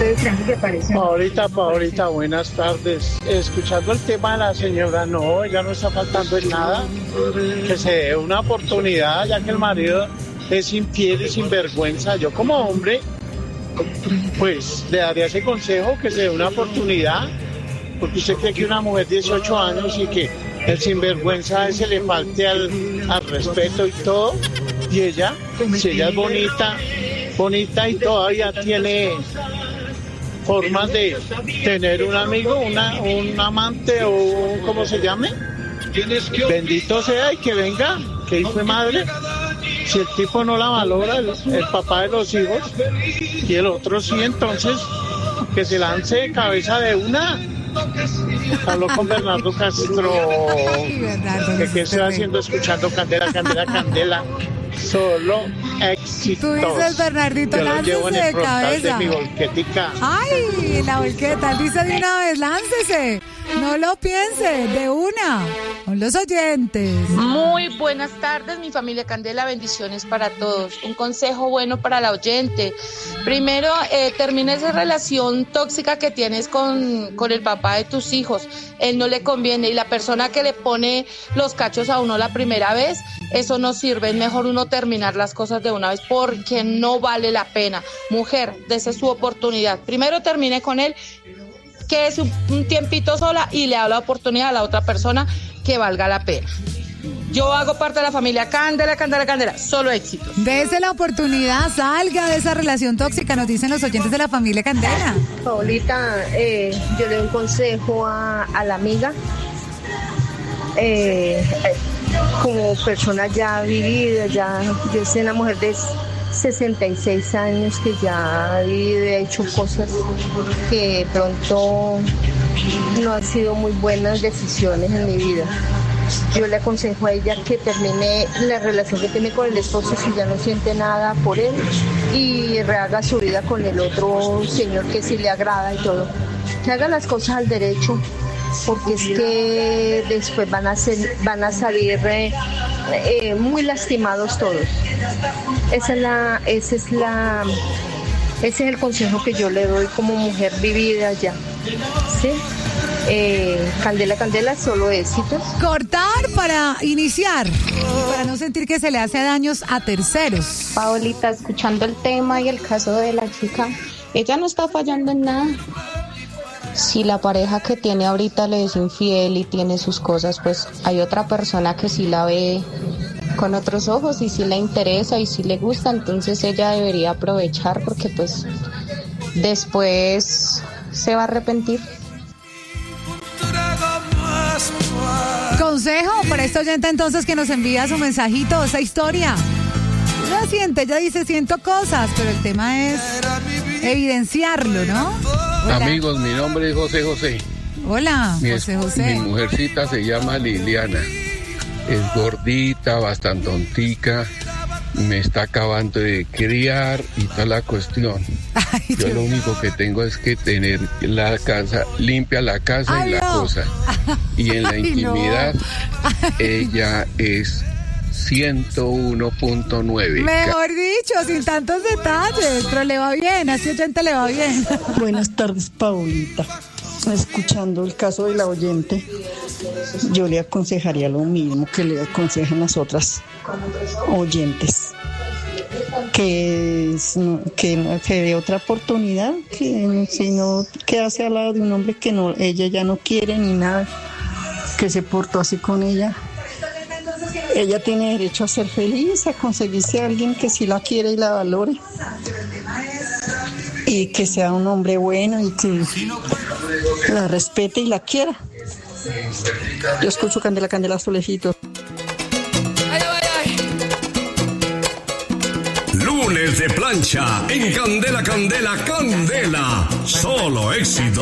Paulita, buenas tardes. Escuchando el tema de la señora, no, ella no está faltando en nada. Que se dé una oportunidad, ya que el marido es infiel y sinvergüenza. Yo como hombre, pues le daría ese consejo, que se dé una oportunidad, porque usted cree que una mujer de 18 años y que el sinvergüenza ese le falte al respeto y todo, y ella, si ella es bonita y todavía tiene formas de tener un amigo, un amante o un, ¿cómo se llame? Bendito sea, y que venga, que hijo de madre. Si el tipo no la valora, el papá de los hijos, y el otro sí, entonces que se lance de cabeza de una. Habló con Bernardo Castro. ¿Qué estoy haciendo? Escuchando Candela. Solo éxitos. Tú dices, Bernardito, láncese de cabeza. De mi volquetica. Ay, la volqueta, dice de una vez, láncese. No lo piense, de una. Con los oyentes. Muy buenas tardes, mi familia Candela, bendiciones para todos. Un consejo bueno para la oyente. Primero, termina esa relación tóxica que tienes con el papá de tus hijos. Él no le conviene, y la persona que le pone los cachos a uno la primera vez, eso no sirve. Es mejor uno terminar las cosas de una vez, porque no vale la pena. Mujer, dese su oportunidad. Primero termine con él, que es un tiempito sola, y le da la oportunidad a la otra persona que valga la pena. Yo hago parte de la familia Candela, solo éxitos. Dese la oportunidad, salga de esa relación tóxica, nos dicen los oyentes de la familia Candela. Paulita, yo le doy un consejo a la amiga. Como persona ya vivida, yo soy una mujer de 66 años que ya ha vivido y ha hecho cosas que pronto no han sido muy buenas decisiones en mi vida. Yo le aconsejo a ella que termine la relación que tiene con el esposo si ya no siente nada por él, y rehaga su vida con el otro señor que sí le agrada y todo. Que haga las cosas al derecho, porque es que después van a salir muy lastimados todos. Ese es el consejo que yo le doy como mujer vivida ya. ¿Sí? Candela, solo éxitos. Cortar para iniciar, para no sentir que se le hace daños a terceros. Paolita, escuchando el tema y el caso de la chica, ella no está fallando en nada. Si la pareja que tiene ahorita le es infiel y tiene sus cosas, pues hay otra persona que sí la ve con otros ojos y sí le interesa y sí le gusta, entonces ella debería aprovechar, porque pues después se va a arrepentir. Consejo para esta oyente entonces que nos envía su mensajito, esa historia. Ella dice, siento cosas, pero el tema es evidenciarlo, ¿no? Hola. Amigos, mi nombre es José. Hola, José. Mi mujercita se llama Liliana. Es gordita, bastante tontica. Me está acabando de criar y toda la cuestión. Ay, yo lo único que tengo es que tener la casa limpia, la casa y la cosa. Y en la intimidad, ella es 101.9. Mejor dicho, sin tantos detalles, pero le va bien, así oyente le va bien. Buenas tardes, Paulita. Escuchando el caso de la oyente, yo le aconsejaría lo mismo que le aconsejan las otras oyentes, que dé otra oportunidad, que si no quedase al lado de un hombre que no, ella ya no quiere ni nada, que se portó así con ella. Ella tiene derecho a ser feliz, a conseguirse a alguien que sí la quiere y la valore, y que sea un hombre bueno y que la respete y la quiera. Yo escucho Candela, Solecito. Lunes de plancha en Candela, solo éxito.